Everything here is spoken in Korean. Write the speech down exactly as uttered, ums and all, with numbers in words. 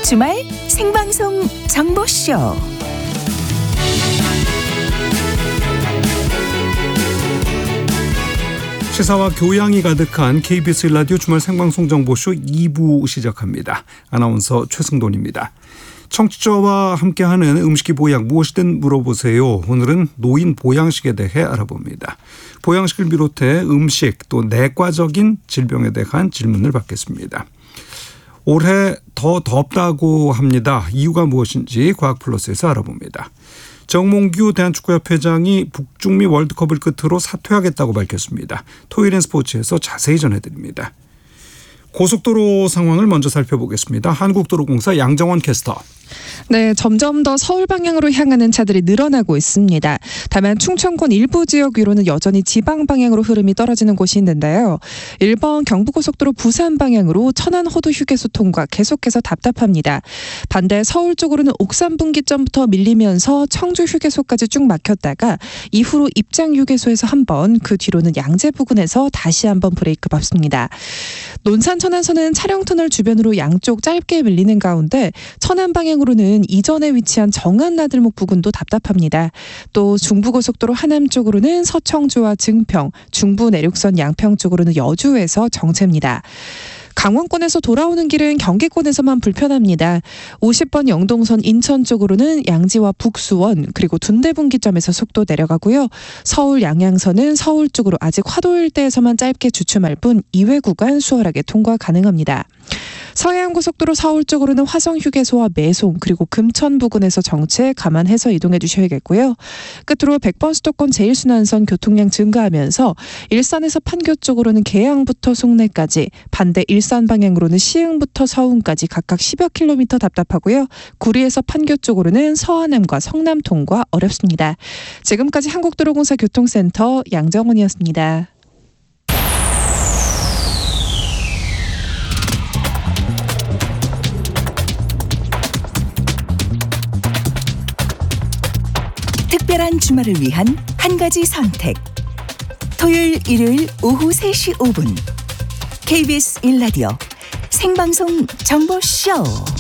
주말 생방송 정보쇼. 시사와 교양이 가득한 케이비에스 일 라디오 주말 생방송 정보쇼 이 부 시작합니다. 아나운서 최승돈입니다. 청취자와 함께하는 음식이 보양 무엇이든 물어보세요. 오늘은 노인 보양식에 대해 알아봅니다. 보양식을 비롯해 음식 또 내과적인 질병에 대한 질문을 받겠습니다. 올해 더 덥다고 합니다. 이유가 무엇인지 과학플러스에서 알아봅니다. 정몽규 대한축구협회장이 북중미 월드컵을 끝으로 사퇴하겠다고 밝혔습니다. 토요일엔 스포츠에서 자세히 전해드립니다. 고속도로 상황을 먼저 살펴보겠습니다. 한국도로공사 양정원 캐스터. 네, 점점 더 서울 방향으로 향하는 차들이 늘어나고 있습니다. 다만 충청권 일부 지역 위로는 여전히 지방 방향으로 흐름이 떨어지는 곳이 있는데요. 일 번 경부고속도로 부산 방향으로 천안 호두 휴게소 통과 계속해서 답답합니다. 반대 서울 쪽으로는 옥산 분기점부터 밀리면서 청주 휴게소까지 쭉 막혔다가 이후로 입장 휴게소에서 한 번, 그 뒤로는 양재 부근에서 다시 한번 브레이크 밟습니다. 논산 천안선은 차량터널 주변으로 양쪽 짧게 밀리는 가운데 천안 방향으로는 이전에 위치한 정안 나들목 부근도 답답합니다. 또 중부고속도로 하남 쪽으로는 서청주와 증평, 중부 내륙선 양평 쪽으로는 여주에서 정체입니다. 강원권에서 돌아오는 길은 경기권에서만 불편합니다. 오십 번 영동선 인천 쪽으로는 양지와 북수원 그리고 둔대분기점에서 속도 내려가고요. 서울 양양선은 서울 쪽으로 아직 화도 일대에서만 짧게 주춤할 뿐 이외 구간 수월하게 통과 가능합니다. 서해안고속도로 서울 쪽으로는 화성휴게소와 매송 그리고 금천 부근에서 정체 감안해서 이동해 주셔야겠고요. 끝으로 백 번 수도권 제일순환선 교통량 증가하면서 일산에서 판교 쪽으로는 계양부터 송내까지, 반대 일산 방향으로는 시흥부터 서운까지 각각 십여 킬로미터 답답하고요. 구리에서 판교 쪽으로는 서안암과 성남 통과 어렵습니다. 지금까지 한국도로공사 교통센터 양정원이었습니다. 특별한 주말을 위한 한 가지 선택. 토요일, 일요일 오후 세 시 오 분 케이비에스 일 라디오 생방송 정보쇼.